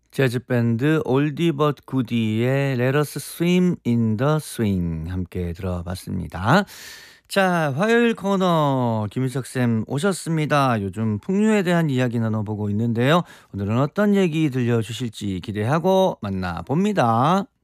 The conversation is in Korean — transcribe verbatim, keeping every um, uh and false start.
재즈 밴드 올디 벗 구디의 Let Us Swim in the Swing 함께 들어봤습니다. 자, 화요일 코너 김일석 쌤 오셨습니다. 요즘 풍류에 대한 이야기 나눠보고 있는데요. 오늘은 어떤 얘기 들려주실지 기대하고 만나봅니다.